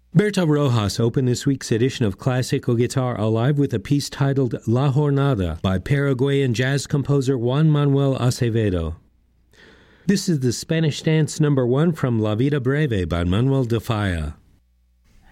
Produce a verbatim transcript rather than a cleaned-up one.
Berta Rojas opened this week's edition of Classical Guitar Alive with a piece titled La Jornada by Paraguayan jazz composer Juan Manuel Acevedo. This is the Spanish dance number one from La Vida Breve by Manuel de Falla.